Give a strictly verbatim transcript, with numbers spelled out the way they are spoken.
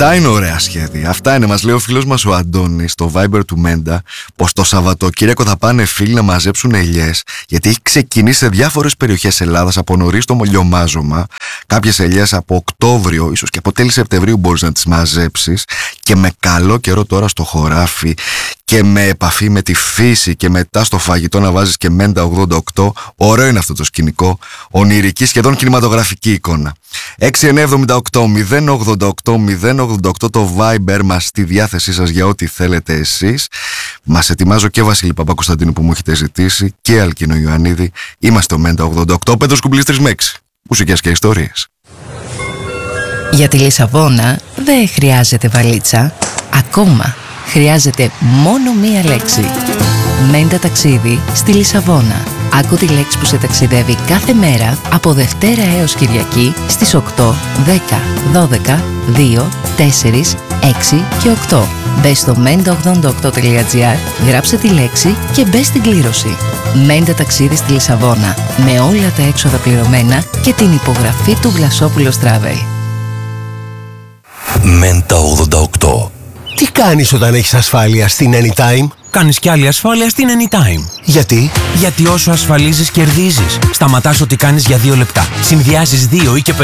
Αυτά είναι ωραία σχέδια. Αυτά είναι. Μας λέει ο φίλος μας ο Αντώνης στο Viber του Μέντα πως το Σαββατοκύριακο θα πάνε φίλοι να μαζέψουν ελιές, γιατί έχει ξεκινήσει σε διάφορες περιοχές Ελλάδας από νωρίς το μολιομάζωμα. Κάποιες ελιές από Οκτώβριο, ίσως και από τέλη Σεπτεμβρίου μπορείς να τις μαζέψεις, και με καλό καιρό τώρα στο χωράφι και με επαφή με τη φύση και μετά στο φαγητό να βάζεις και Μέντα ογδόντα οκτώ. Ωραίο είναι αυτό το σκηνικό. Ονειρική, σχεδόν κινηματογραφική εικόνα. έξι εννιά εβδομήντα οκτώ μηδέν ογδόντα οκτώ μηδέν ογδόντα οκτώ το Viber μας στη διάθεσή σας για ό,τι θέλετε εσείς. Μας ετοιμάζω και Βασίλη Παπακοσταντίνου που μου έχετε ζητήσει και Αλκίνο Ιωαννίδη. Είμαστε ο Μέντα ογδόντα οκτώ, Πέτρος Κουμπλής τρεις με έξι. Μουσικές και ιστορίες. Για τη Λισαβόνα δεν χρειάζεται βαλίτσα. Ακόμα χρειάζεται μόνο μία λέξη. Μέντα ταξίδι στη Λισαβόνα. Άκου τη λέξη που σε ταξιδεύει κάθε μέρα από Δευτέρα έως Κυριακή στις οκτώ, δέκα, δώδεκα, δύο, τέσσερα, έξι και οκτώ. Μπες στο μέντα ογδόντα οκτώ τελεία τζι άρ, γράψε τη λέξη και μπες στην κλήρωση. Μέντα ταξίδι στη Λισαβόνα, με όλα τα έξοδα πληρωμένα και την υπογραφή του Βλασόπουλος Travel. Μέντα ογδόντα οκτώ. Τι κάνεις όταν έχεις ασφάλεια στην Anytime? Κάνεις κι άλλη ασφάλεια στην Anytime. Γιατί? Γιατί όσο ασφαλίζεις κερδίζεις. Σταματάς ό,τι κάνεις για δύο λεπτά. Συνδυάζεις δύο ή και